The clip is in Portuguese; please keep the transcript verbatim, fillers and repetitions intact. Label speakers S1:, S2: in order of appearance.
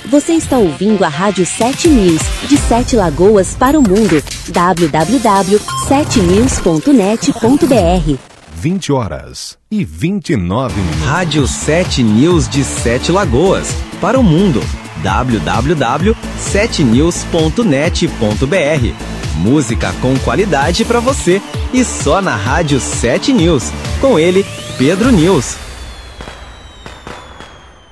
S1: Você está ouvindo a Rádio sete News, de Sete Lagoas para o mundo. w w w ponto sete news ponto net ponto b r.
S2: vinte horas e vinte e nove minutos.
S3: Rádio sete News de Sete Lagoas para o mundo. w w w ponto sete news ponto net ponto b r. Música com qualidade para você e só na Rádio sete News. Com ele, Pedro News.